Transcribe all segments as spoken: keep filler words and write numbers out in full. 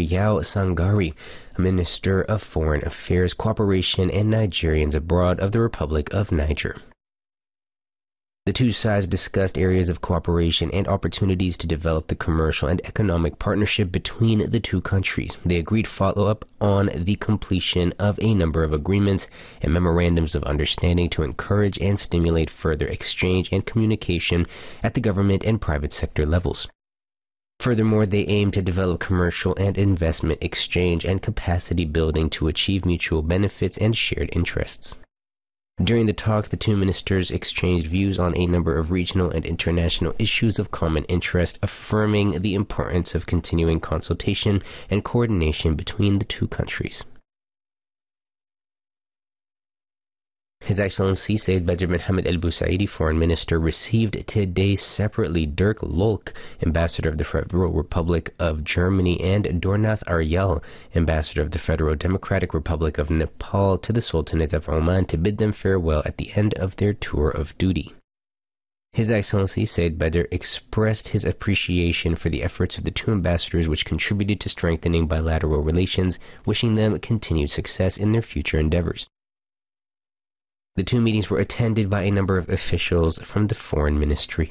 Yao Sangari, Minister of Foreign Affairs, Cooperation and Nigerians Abroad of the Republic of Niger. The two sides discussed areas of cooperation and opportunities to develop the commercial and economic partnership between the two countries. They agreed follow-up on the completion of a number of agreements and memorandums of understanding to encourage and stimulate further exchange and communication at the government and private sector levels. Furthermore, they aim to develop commercial and investment exchange and capacity building to achieve mutual benefits and shared interests. During the talks, the two ministers exchanged views on a number of regional and international issues of common interest, affirming the importance of continuing consultation and coordination between the two countries. His Excellency Said Badr bin Hamad Al Busaidi, Foreign Minister, received today separately Dirk Lolk, Ambassador of the Federal Republic of Germany, and Dornath Aryal, Ambassador of the Federal Democratic Republic of Nepal, to the Sultanate of Oman to bid them farewell at the end of their tour of duty. His Excellency Said Badr expressed his appreciation for the efforts of the two ambassadors which contributed to strengthening bilateral relations, wishing them continued success in their future endeavors. The two meetings were attended by a number of officials from the Foreign Ministry.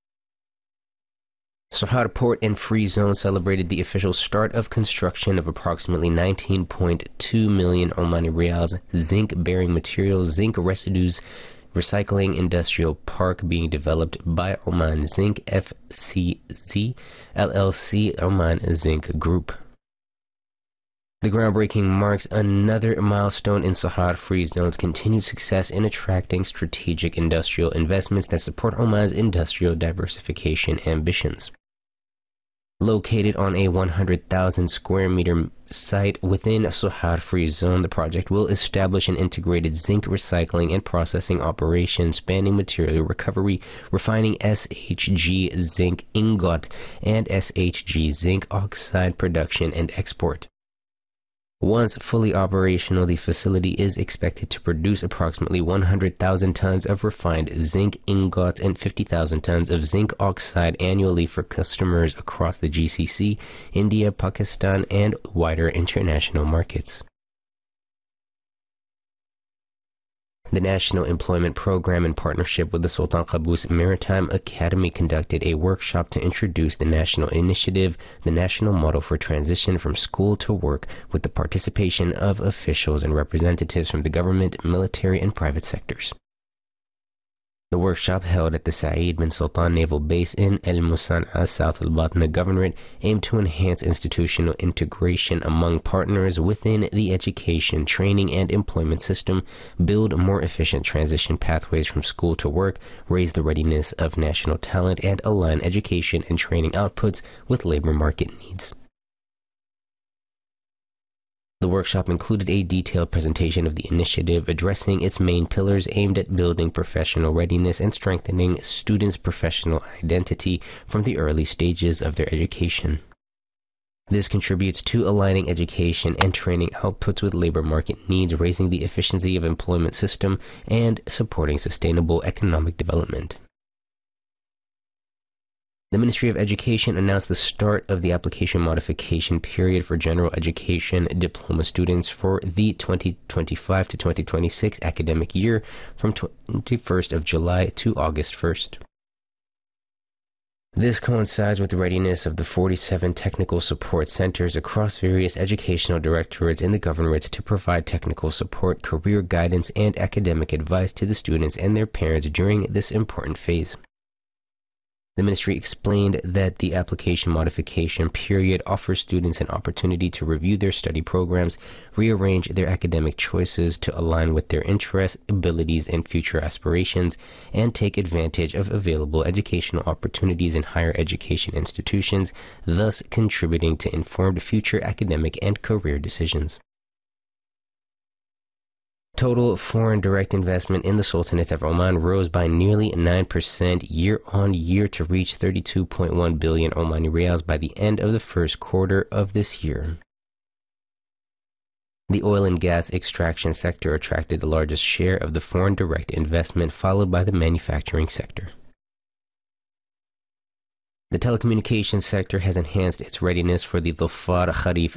Sohar Port and Free Zone celebrated the official start of construction of approximately nineteen point two million Omani Riyals zinc-bearing materials, zinc residues, recycling industrial park being developed by Oman Zinc F C Z L L C Oman Zinc Group. The groundbreaking marks another milestone in Sohar Free Zone's continued success in attracting strategic industrial investments that support Oman's industrial diversification ambitions. Located on a one hundred thousand square meter site within Sohar Free Zone, the project will establish an integrated zinc recycling and processing operation spanning material recovery, refining S H G zinc ingot and S H G zinc oxide production and export. Once fully operational, the facility is expected to produce approximately one hundred thousand tons of refined zinc ingots and fifty thousand tons of zinc oxide annually for customers across the G C C, India, Pakistan, and wider international markets. The National Employment Program, in partnership with the Sultan Qaboos Maritime Academy, conducted a workshop to introduce the national initiative, the National Model for Transition from School to Work, with the participation of officials and representatives from the government, military, and private sectors. The workshop, held at the Saeed bin Sultan Naval Base in El Musan'a, South Al Batna Governorate, aimed to enhance institutional integration among partners within the education, training, and employment system, build more efficient transition pathways from school to work, raise the readiness of national talent, and align education and training outputs with labor market needs. The workshop included a detailed presentation of the initiative, addressing its main pillars aimed at building professional readiness and strengthening students' professional identity from the early stages of their education. This contributes to aligning education and training outputs with labor market needs, raising the efficiency of employment system, and supporting sustainable economic development. The Ministry of Education announced the start of the application modification period for general education diploma students for the twenty twenty-five to twenty twenty-six academic year from twenty-first of July to August first. This coincides with the readiness of the forty-seven technical support centers across various educational directorates in the governorates to provide technical support, career guidance, and academic advice to the students and their parents during this important phase. The ministry explained that the application modification period offers students an opportunity to review their study programs, rearrange their academic choices to align with their interests, abilities, and future aspirations, and take advantage of available educational opportunities in higher education institutions, thus contributing to informed future academic and career decisions. Total foreign direct investment in the Sultanate of Oman rose by nearly nine percent year-on-year to reach thirty-two point one billion Omani Riyals by the end of the first quarter of this year. The oil and gas extraction sector attracted the largest share of the foreign direct investment, followed by the manufacturing sector. The telecommunications sector has enhanced its readiness for the Dhofar Kharif